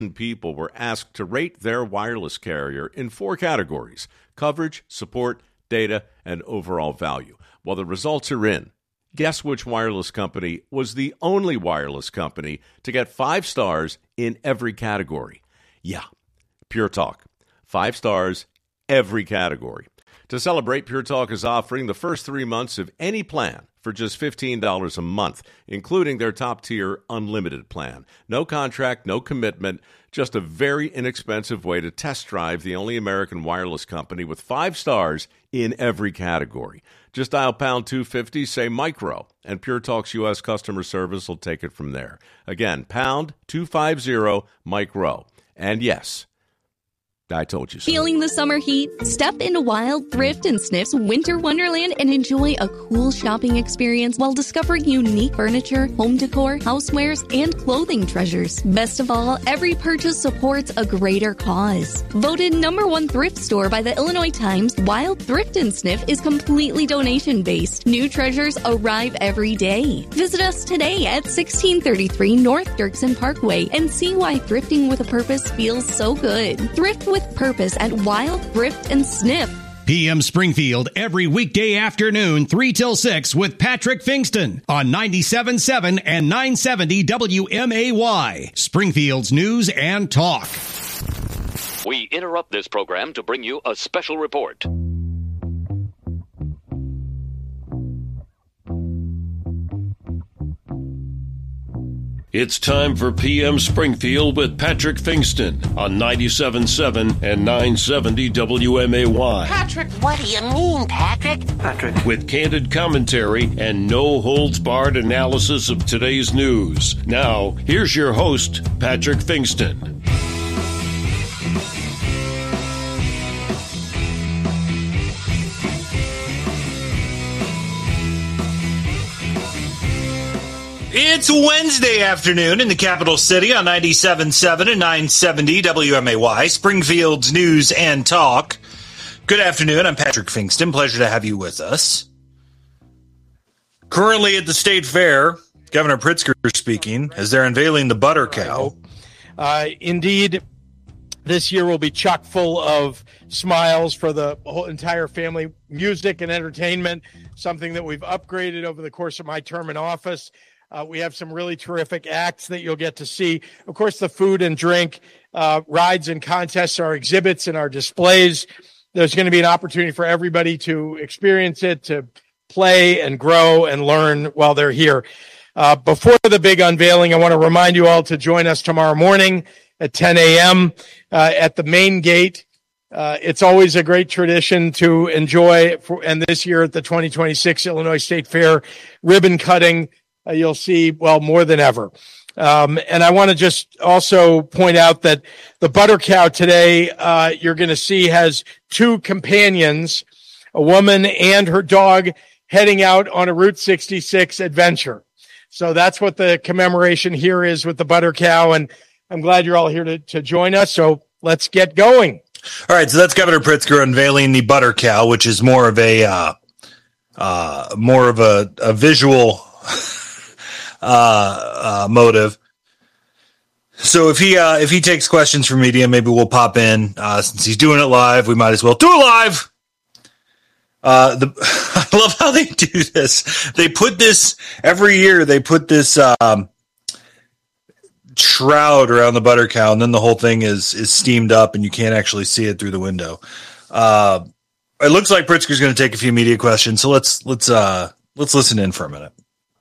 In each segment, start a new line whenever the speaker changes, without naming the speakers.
people were asked to rate their wireless carrier in 4 categories: coverage, support, data, and overall value. Well, the results are in. Guess which wireless company was the only wireless company to get 5 stars in every category? Yeah, Pure Talk. 5 stars, every category. To celebrate, Pure Talk is offering the first 3 months of any plan for just $15 a month, including their top-tier unlimited plan. No contract, no commitment, just a very inexpensive way to test drive the only American wireless company with 5 stars in every category. Just dial pound 250, say micro, and Pure Talk's U.S. customer service will take it from there. Again, pound 250 micro. And yes, I told you so.
Feeling the summer heat? Step into Wild Thrift and Sniff's Winter Wonderland and enjoy a cool shopping experience while discovering unique furniture, home decor, housewares, and clothing treasures. Best of all, every purchase supports a greater cause. Voted #1 thrift store by the Illinois Times, Wild Thrift and Sniff is completely donation-based. New treasures arrive every day. Visit us today at 1633 North Dirksen Parkway and see why thrifting with a purpose feels so good. Thrift with purpose at Wild Thrift and Sniff.
PM Springfield every weekday afternoon 3 till 6 with Patrick Fingston on 97.7 and 970 WMAY, Springfield's news and talk.
We interrupt this program to bring you a special report.
It's time for PM Springfield with Patrick Fingston on 97.7 and 970 WMAY.
Patrick, what do you mean, Patrick?
With candid commentary and no-holds-barred analysis of today's news. Now, here's your host, Patrick Fingston.
It's Wednesday afternoon in the capital city on 97.7 and 970 WMAY, Springfield's news and talk. Good afternoon. I'm Patrick Fingston. Pleasure to have you with us. Currently at the State Fair, Governor Pritzker speaking as they're unveiling the butter cow.
Indeed, this year will be chock full of smiles for the whole entire family, music and entertainment, something that we've upgraded over the course of my term in office. We have some really terrific acts that you'll get to see. Of course, the food and drink, rides and contests, our exhibits and our displays. There's going to be an opportunity for everybody to experience it, to play and grow and learn while they're here. Before the big unveiling, I want to remind you all to join us tomorrow morning at 10 a.m. At the main gate. It's always a great tradition to enjoy, and this year at the 2026 Illinois State Fair ribbon cutting, you'll see, well, more than ever. And I want to just also point out that the butter cow today, you're going to see has 2 companions, a woman and her dog, heading out on a Route 66 adventure. So that's what the commemoration here is with the butter cow. And I'm glad you're all here to join us. So let's get going.
All right. So that's Governor Pritzker unveiling the butter cow, which is more of a visual motive. So if he takes questions from media, maybe we'll pop in. Since he's doing it live, we might as well do it live. I love how they do this. They put this every year. They put this shroud around the butter cow, and then the whole thing is steamed up, and you can't actually see it through the window. It looks like Pritzker's going to take a few media questions. So let's listen in for a minute.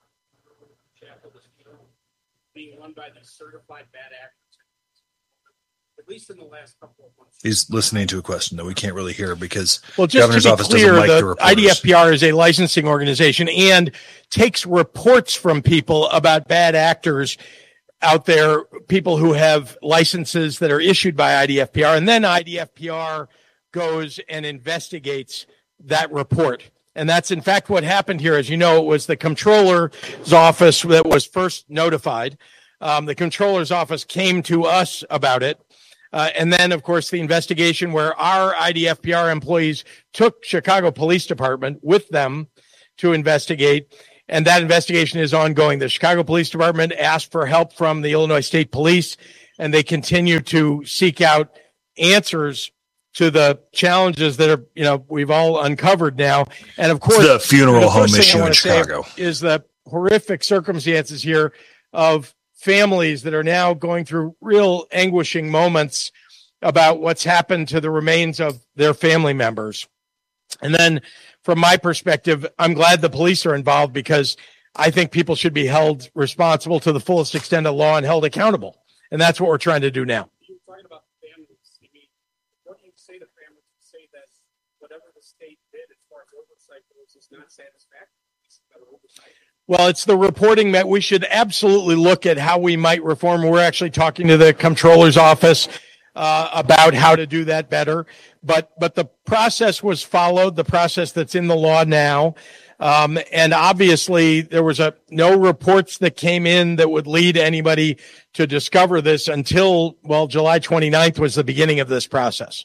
In the last couple of months.
He's listening to a question that we can't really hear because
just
governor's office doesn't like the reporters.
IDFPR is a licensing organization and takes reports from people about bad actors out there, people who have licenses that are issued by IDFPR, and then IDFPR goes and investigates that report. And that's in fact what happened here. As you know, it was the comptroller's office that was first notified. The comptroller's office came to us about it. And then, of course, the investigation where our IDFPR employees took Chicago Police Department with them to investigate. And that investigation is ongoing. The Chicago Police Department asked for help from the Illinois State Police. and they continue to seek out answers to the challenges that are, we've all uncovered now. And of course,
it's the funeral home issue in Chicago
is the horrific circumstances here of families that are now going through real anguishing moments about what's happened to the remains of their family members. And then from my perspective, I'm glad the police are involved, because I think people should be held responsible to the fullest extent of law and held accountable. And that's what we're trying to do now.
You're talking about families. I mean, what do you say to families who say that whatever the state did as far as oversight goes is not satisfactory?
Well, it's the reporting that we should absolutely look at how we might reform. We're actually talking to the comptroller's office about how to do that better. But the process was followed, the process that's in the law now. And obviously there was no reports that came in that would lead anybody to discover this until, July 29th was the beginning of this process.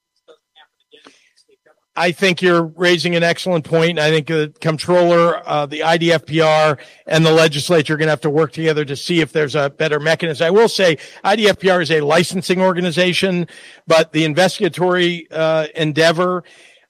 I think you're raising an excellent point. I think the comptroller, the IDFPR, and the legislature are going to have to work together to see if there's a better mechanism. I will say IDFPR is a licensing organization, but the investigatory endeavor,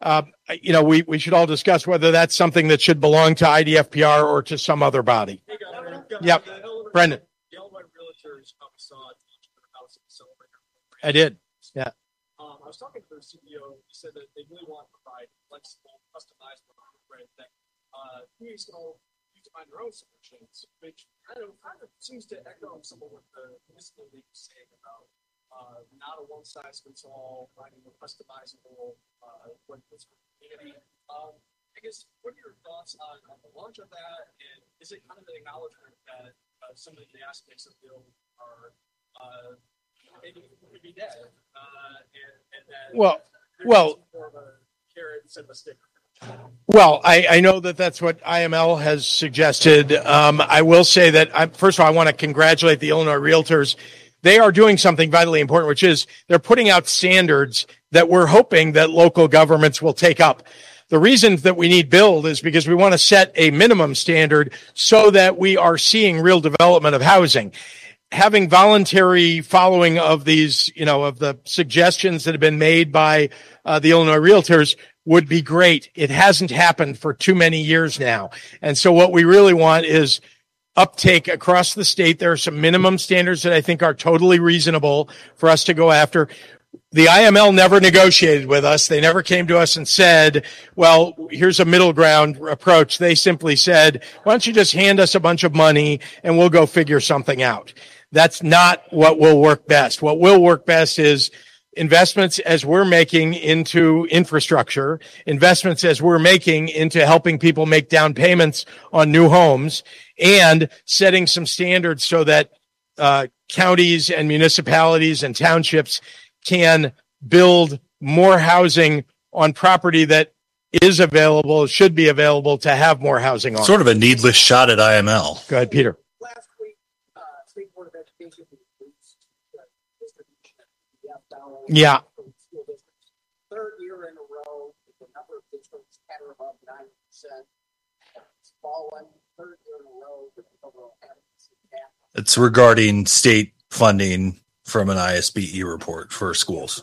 we should all discuss whether that's something that should belong to IDFPR or to some other body.
Hey, Governor.
Yep, Brendan.
The Illinois Realtors saw a house at the Celebrator.
I did. Yeah.
I was talking to their CEO. He said that they really want to provide flexible, customizable program that communities can all use to find their own solutions, which kind of seems to echo some of what the municipal league is saying about not a one-size-fits-all, finding a customizable what's for the community. I guess, what are your thoughts on the launch of that, and is it kind of an acknowledgement that some of the aspects of the bill are maybe could be dead, and that
well,
more of a carrot instead of a stick?
Well, I know that's what IML has suggested. I will say that, first of all, I want to congratulate the Illinois Realtors. They are doing something vitally important, which is they're putting out standards that we're hoping that local governments will take up. The reason that we need build is because we want to set a minimum standard so that we are seeing real development of housing. Having voluntary following of these, of the suggestions that have been made by the Illinois Realtors would be great. It hasn't happened for too many years now. And so what we really want is uptake across the state. There are some minimum standards that I think are totally reasonable for us to go after. The IML never negotiated with us. They never came to us and said, well, here's a middle ground approach. They simply said, why don't you just hand us a bunch of money and we'll go figure something out. That's not what will work best. What will work best is investments as we're making into infrastructure, investments as we're making into helping people make down payments on new homes, and setting some standards so that counties and municipalities and townships can build more housing on property that is available, should be available to have more housing on.
Sort of a needless shot at IML.
Go ahead, Peter.
Last week, State Board of Education released distribution of $1
Yeah.
school districts. Third year in a row, the number of districts at or above 9%. It's fallen. Third year in a row, the overall adequacy gap.
It's regarding state funding from an ISBE report for schools.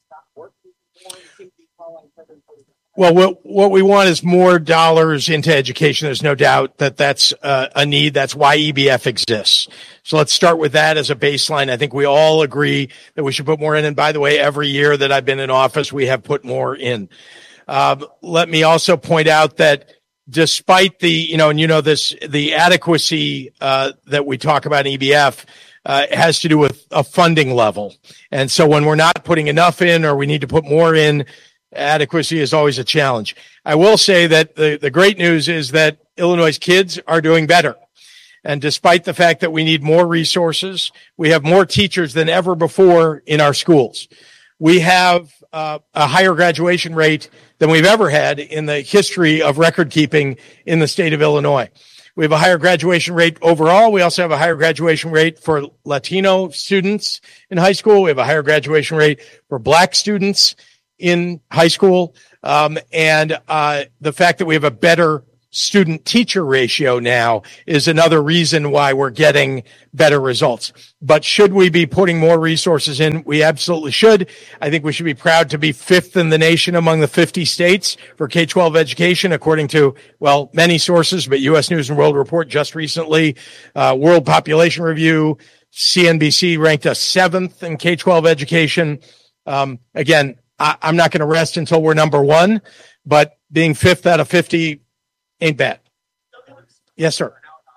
Well, what we want is more dollars into education. There's no doubt that that's a need. That's why EBF exists. So let's start with that as a baseline. I think we all agree that we should put more in. And by the way, every year that I've been in office, we have put more in. Let me also point out that despite the, the adequacy that we talk about in EBF, it has to do with a funding level. And so when we're not putting enough in or we need to put more in, adequacy is always a challenge. I will say that the great news is that Illinois' kids are doing better. And despite the fact that we need more resources, we have more teachers than ever before in our schools. We have a higher graduation rate than we've ever had in the history of record keeping in the state of Illinois. We have a higher graduation rate overall. We also have a higher graduation rate for Latino students in high school. We have a higher graduation rate for Black students in high school. And the fact that we have a better student-teacher ratio now is another reason why we're getting better results. But should we be putting more resources in? We absolutely should. I think we should be proud to be 5th in the nation among the 50 states for K-12 education, according to, well, many sources, but U.S. News and World Report just recently, World Population Review, CNBC ranked us 7th in K-12 education. Again, I'm not going to rest until we're number 1, but being 5th out of 50 ain't bad. Yes, sir.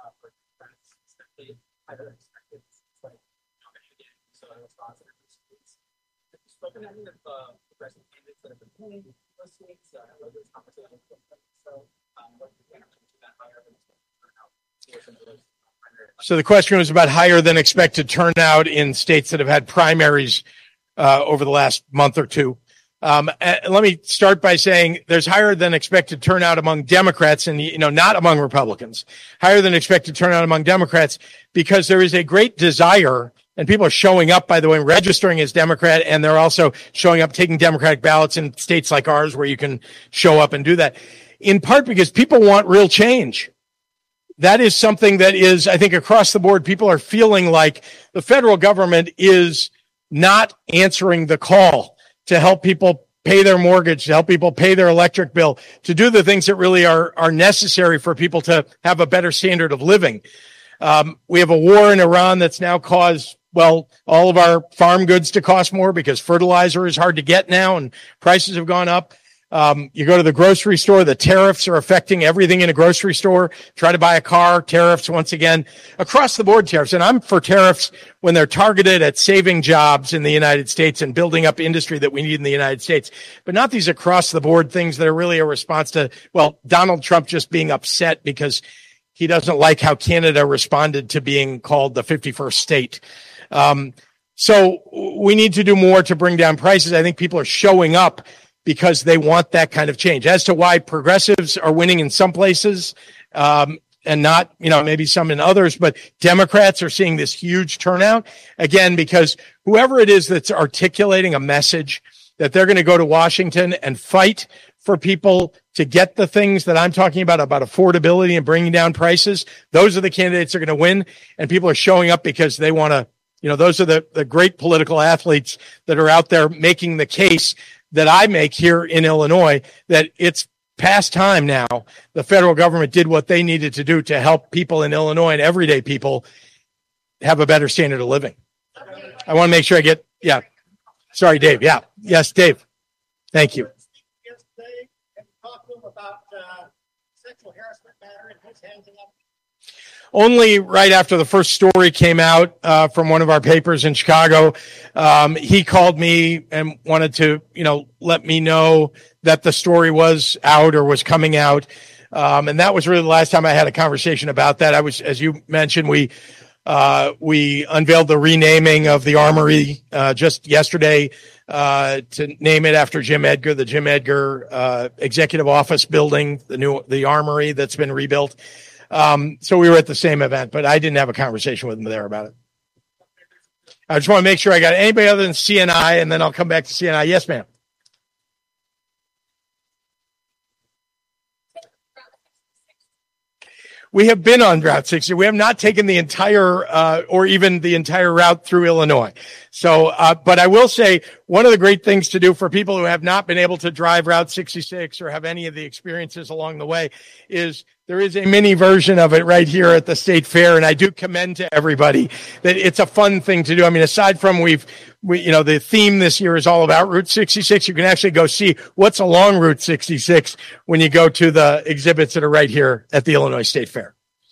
So the question was about higher than expected turnout in states that have had primaries over the last month or two. Let me start by saying there's higher than expected turnout among Democrats and, not among Republicans. Higher than expected turnout among Democrats because there is a great desire, and people are showing up, by the way, registering as Democrat, and they're also showing up, taking Democratic ballots in states like ours where you can show up and do that. In part because people want real change. That is something that is, I think, across the board, people are feeling like the federal government is not answering the call to help people pay their mortgage, to help people pay their electric bill, to do the things that really are necessary for people to have a better standard of living. We have a war in Iran that's now caused, well, all of our farm goods to cost more because fertilizer is hard to get now and prices have gone up. You go to the grocery store, the tariffs are affecting everything in a grocery store. Try to buy a car, tariffs once again, across the board tariffs. And I'm for tariffs when they're targeted at saving jobs in the United States and building up industry that we need in the United States, but not these across the board things that are really a response to, well, Donald Trump just being upset because he doesn't like how Canada responded to being called the 51st state. So we need to do more to bring down prices. I think people are showing up because they want that kind of change. As to why progressives are winning in some places, and not, maybe some in others, but Democrats are seeing this huge turnout, again, because whoever it is that's articulating a message that they're going to go to Washington and fight for people to get the things that I'm talking about affordability and bringing down prices, those are the candidates that are going to win, and people are showing up because they want to, those are the great political athletes that are out there making the case that I make here in Illinois, that it's past time now. The federal government did what they needed to do to help people in Illinois and everyday people have a better standard of living. I want to make sure I get, yeah. Sorry, Dave. Yeah. Yes, Dave. Thank you.
Yesterday, and talked to him about sexual harassment matter and his handling up.
Only right after the first story came out from one of our papers in Chicago, he called me and wanted to, let me know that the story was out or was coming out. And that was really the last time I had a conversation about that. As you mentioned, we unveiled the renaming of the Armory just yesterday to name it after Jim Edgar, the Jim Edgar Executive Office building, the Armory that's been rebuilt. So we were at the same event, but I didn't have a conversation with him there about it. I just want to make sure I got anybody other than CNI, and then I'll come back to CNI. Yes, ma'am. We have been on Route 60. We have not taken the entire, or even the entire route through Illinois. So, but I will say one of the great things to do for people who have not been able to drive Route 66 or have any of the experiences along the way is there is a mini version of it right here at the State Fair. And I do commend to everybody that it's a fun thing to do. I mean, aside from the theme this year is all about Route 66. You can actually go see what's along Route 66 when you go to the exhibits that are right here at the Illinois State Fair.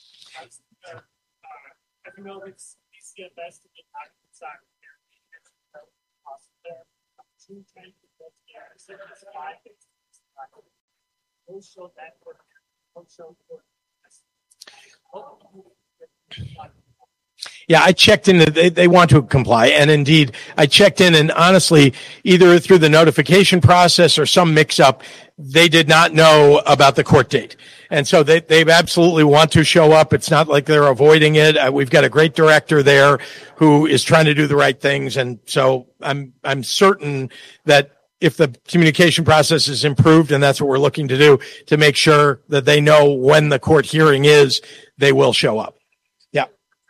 Yeah, I checked in. They want to comply. And indeed, I checked in, and honestly, either through the notification process or some mix up, they did not know about the court date. And so they absolutely want to show up. It's not like they're avoiding it. We've got a great director there who is trying to do the right things. And so I'm certain that if the communication process is improved, and that's what we're looking to do to make sure that they know when the court hearing is, they will show up. Yeah.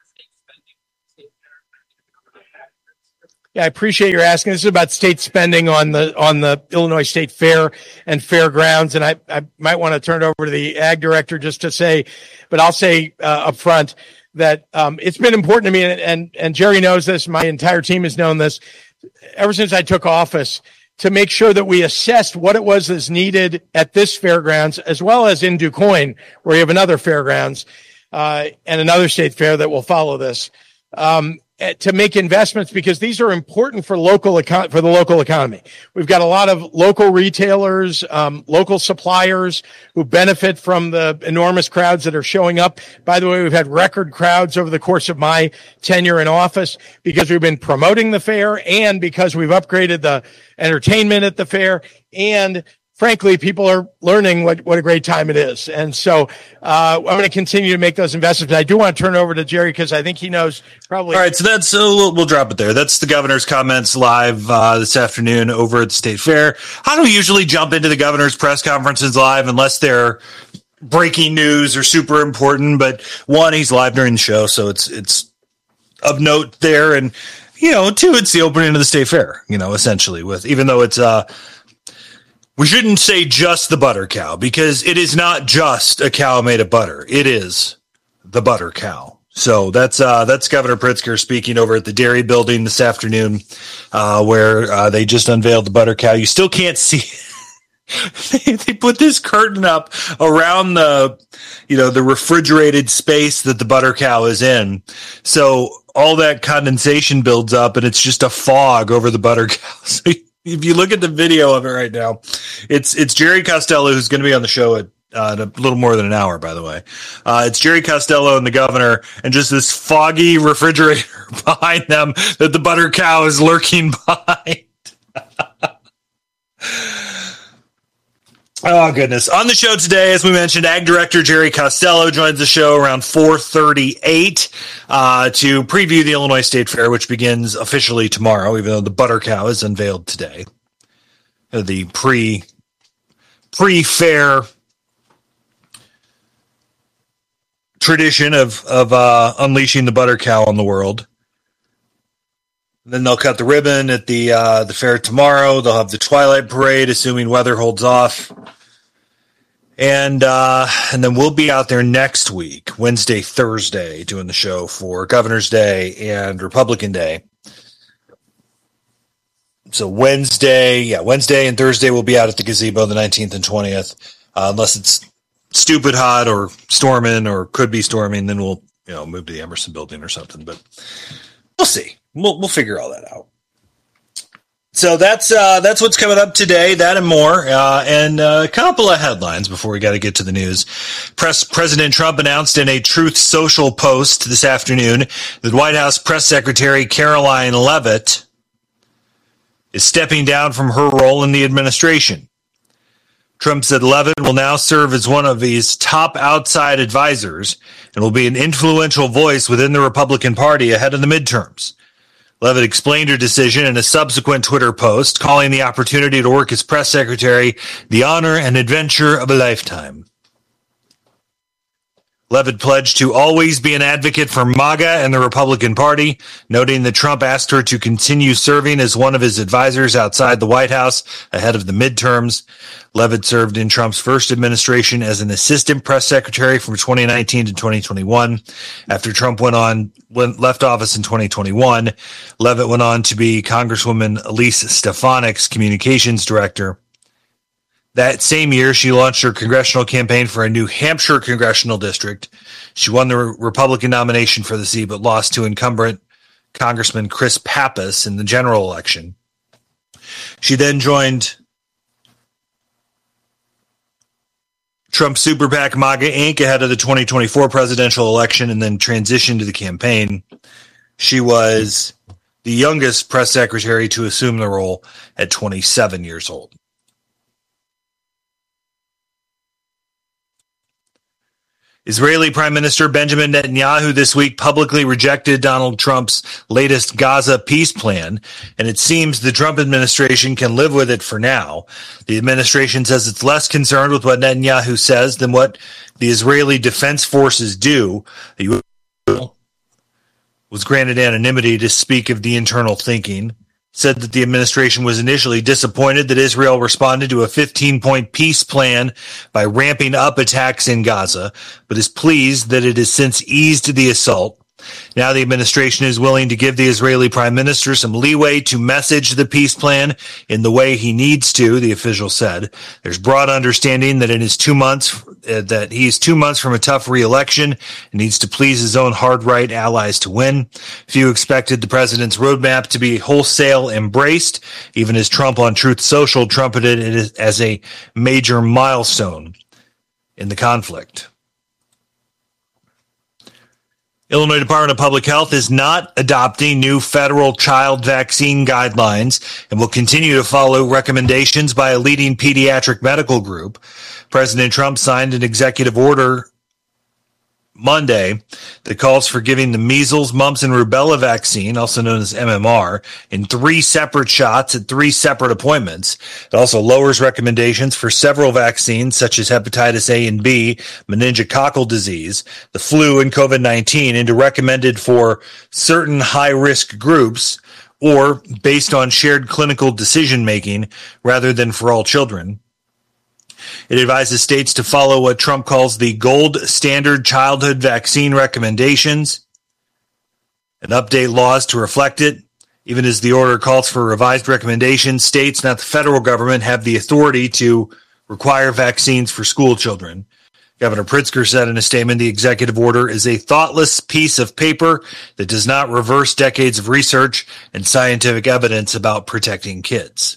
Yeah, I appreciate your asking. This is about state spending on the Illinois State Fair and Fairgrounds, and I might want to turn it over to the ag director just to say, but I'll say up front that it's been important to me, and Jerry knows this. My entire team has known this ever since I took office, to make sure that we assessed what it was that's needed at this fairgrounds, as well as in DuQuoin, where you have another fairgrounds and another state fair that will follow this. To make investments, because these are important for the local economy. We've got a lot of local retailers, local suppliers who benefit from the enormous crowds that are showing up. By the way, we've had record crowds over the course of my tenure in office because we've been promoting the fair and because we've upgraded the entertainment at the fair, and frankly, people are learning what a great time it is. And so I'm going to continue to make those investments. I do want to turn it over to Jerry because I think he knows probably.
All right, so that's we'll drop it there. That's the governor's comments live this afternoon over at the State Fair. I don't usually jump into the governor's press conferences live unless they're breaking news or super important. But one, he's live during the show, so it's of note there. And, two, it's the opening of the State Fair, essentially, with, even though it's we shouldn't say just the butter cow, because it is not just a cow made of butter. It is the butter cow. So that's Governor Pritzker speaking over at the Dairy Building this afternoon, where they just unveiled the butter cow. You still can't see. They put this curtain up around the refrigerated space that the butter cow is in. So all that condensation builds up, and it's just a fog over the butter cow. So if you look at the video of it right now, it's Jerry Costello, who's going to be on the show at a little more than an hour, by the way. It's Jerry Costello and the governor, and just this foggy refrigerator behind them that the butter cow is lurking behind. Oh, goodness. On the show today, as we mentioned, Ag Director Jerry Costello joins the show around 4:38 to preview the Illinois State Fair, which begins officially tomorrow, even though the butter cow is unveiled today. The pre-fair tradition of unleashing the butter cow on the world. Then they'll cut the ribbon at the fair tomorrow. They'll have the Twilight Parade, assuming weather holds off. And then we'll be out there next week, Wednesday, Thursday, doing the show for Governor's Day and Republican Day. So Wednesday and Thursday we'll be out at the gazebo the 19th and 20th. Unless it's stupid hot or storming or could be storming, then we'll move to the Emerson Building or something. But we'll see. We'll figure all that out. So that's what's coming up today, that and more, and a couple of headlines before we got to get to the news. President Trump announced in a Truth Social post this afternoon that White House Press Secretary Caroline Leavitt is stepping down from her role in the administration. Trump said Leavitt will now serve as one of his top outside advisors and will be an influential voice within the Republican Party ahead of the midterms. Leavitt explained her decision in a subsequent Twitter post, calling the opportunity to work as press secretary the honor and adventure of a lifetime. Leavitt pledged to always be an advocate for MAGA and the Republican Party, noting that Trump asked her to continue serving as one of his advisors outside the White House ahead of the midterms. Leavitt served in Trump's first administration as an assistant press secretary from 2019 to 2021. After Trump left office in 2021, Leavitt went on to be Congresswoman Elise Stefanik's communications director. That same year, she launched her congressional campaign for a New Hampshire congressional district. She won the Republican nomination for the seat, but lost to incumbent Congressman Chris Pappas in the general election. She then joined Trump Super PAC MAGA Inc. ahead of the 2024 presidential election and then transitioned to the campaign. She was the youngest press secretary to assume the role at 27 years old. Israeli Prime Minister Benjamin Netanyahu this week publicly rejected Donald Trump's latest Gaza peace plan, and it seems the Trump administration can live with it for now. The administration says it's less concerned with what Netanyahu says than what the Israeli Defense Forces do. The U.S. was granted anonymity to speak of the internal thinking. Said that the administration was initially disappointed that Israel responded to a 15-point peace plan by ramping up attacks in Gaza, but is pleased that it has since eased the assault. Now the administration is willing to give the Israeli prime minister some leeway to message the peace plan in the way he needs to, the official said. There's broad understanding that he is 2 months from a tough re-election and needs to please his own hard-right allies to win. Few expected the president's roadmap to be wholesale embraced, even as Trump on Truth Social trumpeted it as a major milestone in the conflict. Illinois Department of Public Health is not adopting new federal child vaccine guidelines and will continue to follow recommendations by a leading pediatric medical group. President Trump signed an executive order Monday that calls for giving the measles, mumps, and rubella vaccine, also known as MMR, in 3 separate shots at 3 separate appointments. It also lowers recommendations for several vaccines such as hepatitis A and B, meningococcal disease, the flu, and COVID-19 into recommended for certain high-risk groups or based on shared clinical decision-making rather than for all children. It advises states to follow what Trump calls the gold standard childhood vaccine recommendations and update laws to reflect it. Even as the order calls for revised recommendations, states, not the federal government, have the authority to require vaccines for school children. Governor Pritzker said in a statement, the executive order is a thoughtless piece of paper that does not reverse decades of research and scientific evidence about protecting kids.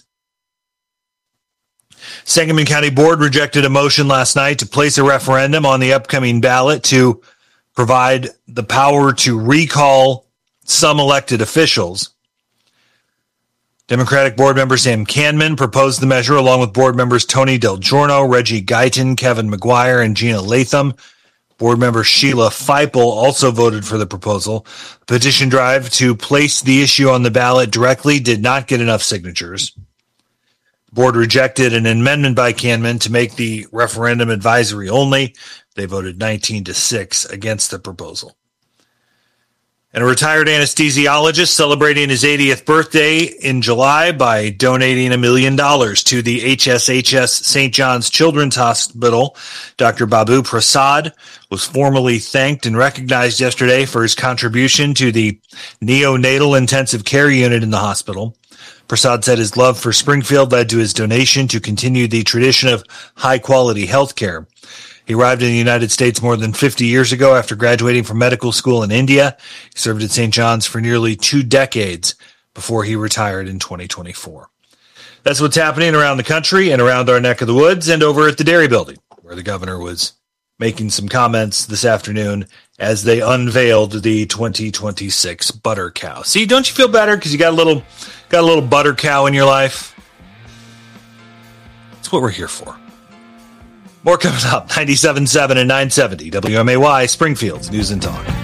Sangamon County Board rejected a motion last night to place a referendum on the upcoming ballot to provide the power to recall some elected officials. Democratic board member Sam Canman proposed the measure along with board members Tony Del Giorno, Reggie Guyton, Kevin McGuire, and Gina Latham. Board member Sheila Feipel also voted for the proposal. The petition drive to place the issue on the ballot directly did not get enough signatures. The board rejected an amendment by Canman to make the referendum advisory only. They voted 19-6 against the proposal. And a retired anesthesiologist celebrating his 80th birthday in July by donating $1 million to the HSHS St. John's Children's Hospital. Dr. Babu Prasad was formally thanked and recognized yesterday for his contribution to the neonatal intensive care unit in the hospital. Prasad said his love for Springfield led to his donation to continue the tradition of high-quality health care. He arrived in the United States more than 50 years ago after graduating from medical school in India. He served at St. John's for nearly 2 decades before he retired in 2024. That's what's happening around the country and around our neck of the woods and over at the Dairy Building, where the governor was making some comments this afternoon as they unveiled the 2026 butter cow. See, don't you feel better because you got a little butter cow in your life? That's what we're here for. More coming up, 97.7 and 970 WMAY, Springfield's News and Talk.